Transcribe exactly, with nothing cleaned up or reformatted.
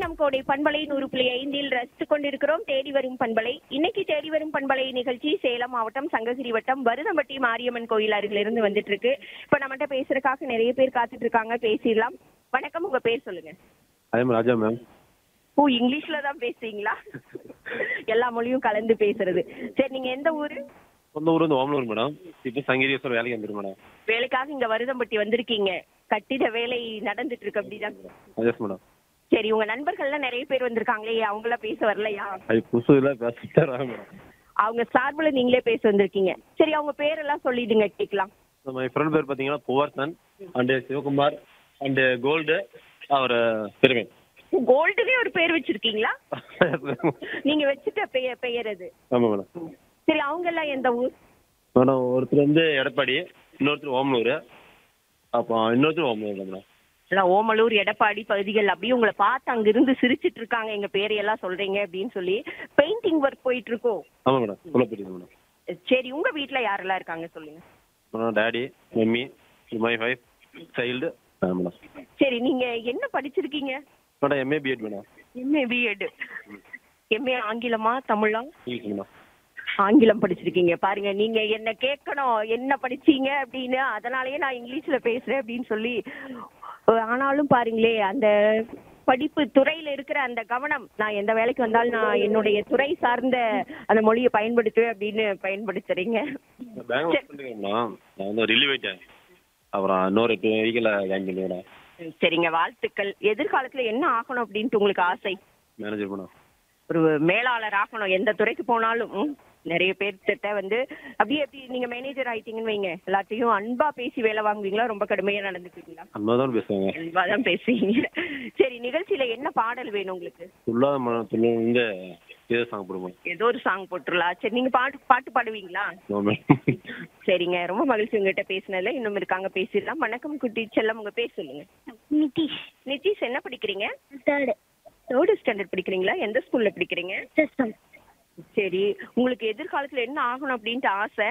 நம் கோடை பண்பலை நூறு புள்ளி ஐந்தில் ரசித்துக் கொண்டிருக்கிறோம் தேடி வரும் பண்பலை. இன்னைக்கு தேடி வரும் பண்பலை நிகழ்ச்சி சேலம் மாவட்டம் சங்ககிரி வட்டம் வருதம்பட்டி மாரியம்மன் கோயில் அருகிலிருந்து வந்துட்டு இருக்கு. இப்ப நம்மகிட்ட பேசுறதுக்காக நிறைய பேர் காத்துட்டு இருக்காங்க, பேசிடலாம். வணக்கம், உங்க பேர் சொல்லுங்க. ராஜா மேம். ஓ, இங்கிலீஷ்ல தான் பேசுறீங்களா? எல்லா மொழியும் கலந்து பேசுறது. சரி, நீங்க எந்த ஊரு? சொந்த ஊர் வந்து ஓமலூர் மேடம். இப்போ சங்ககிரி வேலைக்கு வந்துருக்கு மேடம். வேலைக்காக இங்க வருதம்பட்டி வந்திருக்கீங்க. கட்டிட வேலை நடந்துட்டு இருக்கு, அப்படிதான்? Yes madam. சரி, உங்க நண்பர்கள்லாம் நிறைய பேர் வந்திருக்காங்களே, அவங்கள பேச வரலையா? அது புதுசு இல்லை, பேசிட்டு மேடம். அவங்க சார்பில் நீங்களே பேச வந்திருக்கீங்க. சரி, அவங்க பேரெல்லாம் சொல்லிடுங்க, கேட்கலாம். மை ஃப்ரெண்ட் பேர் பார்த்தீங்கன்னா புவர்சன் அண்டு சிவகுமார் அண்டு கோல்டு அவர் பெருமை. கோல்டுனே ஒரு பேர் வச்சிருக்கீங்களா? நீங்க வச்சுட்ட பெயர் பெயர் அது? ஆமாம் மேடம். சரி, அவங்க எல்லாம் எந்த ஊர்? மேடம் ஒருத்தர் வந்து எடப்பாடி, இன்னொருத்தர் ஓமலூர், அப்போ இன்னொருத்தர் ஓமலூர் மேடம். எல்லாம் ஓமலூர் எடப்பாடி பகுதிகள். அப்படியே உங்களை பார்த்து அங்கிருந்து சிரிச்சிட்டு இருக்காங்க, எங்க பேரையெல்லாம் சொல்றீங்க அப்படின்னு சொல்லி. பெயிண்டிங் ஒர்க் போயிட்டு இருக்கோம். ஆமாம் மேடம், சொல்ல போயிட்டு மேடம். சரி, உங்க வீட்டுல யாரெல்லாம் இருக்காங்க சொல்லுங்க. Madam daddy, mummy, my wife, child madam. சரி, நீங்க என்ன படிச்சிருக்கீங்க? Madam MA BEd madam. MA BEd. MA ஆங்கிலமா தமிழா? English madam. ஆங்கிலம் படிச்சிருக்கீங்க. பாருங்க, நீங்க என்ன கேட்கணும் என்ன படிச்சீங்க அப்படின்னு, அதனாலயே நான் இங்கிலீஷ்ல பேசுறேன் அப்படின்னு சொல்லி. ஆனாலும் பாருங்களே, அந்த படிப்பு துறையில இருக்கிற அந்த கவனம், நான் எந்த வேலைக்கு வந்தாலும் நான் என்னுடைய துறை சார்ந்த அந்த மொழியை பயன்படுத்துவேன் அப்படின்னு பயன்படுத்துறீங்க. பெங்களூர் பண்ணிருக்கேன் மேடம். நான் வந்து ரிலீவ் ஆயிட்டேன். அப்புறம் இன்னொரு டூ வீக்கில் ஜாயின் பண்ணிவிடேன். சரிங்க, வாழ்த்துக்கள். எதிர்காலத்துல என்ன ஆகணும் அப்படின்ட்டு உங்களுக்கு ஆசை? Manager madam. ஒரு மேலாளர் ஆகணும், எந்த துறைக்கு போனாலும். ம், நிறைய பேர்கிட்ட வந்து அப்படியே எப்படி நீங்க மேனேஜர் ஆயிட்டீங்கன்னு வைங்க, எல்லாத்தையும் அன்பா பேசி வேலை வாங்குவீங்களா, ரொம்ப கடுமையா நடந்துக்குவீங்களா? அன்பா தான் பேசுவாங்க. அன்பா தான் பேசுவீங்க. சரி, நிகழ்ச்சியில என்ன பாடல் வேணும் உங்களுக்கு? துள்ளாத மனம் துள்ள வந்து இதே சாங் போடுவோம். ஏதோ ஒரு சாங் போட்டுடலாம். சரி, நீங்க பாட்டு பாட்டு பாடுவீங்களா? No madam. சரிங்க, ரொம்ப மகிழ்ச்சி உங்ககிட்ட பேசினதுல. இன்னும் இருக்காங்க, பேசிடலாம். வணக்கம் குட்டி செல்லம், உங்க பேர் சொல்லுங்க. நிதிஷ். நிதிஷ், என்ன படிக்கிறீங்க? தேர்டு. தேர்டு ஸ்டாண்டர்ட் படிக்கிறீங்களா? எந்த ஸ்கூல்ல படிக்கிறீங்க? சிஸ்டம். சரி, உங்களுக்கு எதிர்காலத்துல என்ன ஆகணும் அப்படின்ட்டு ஆசை?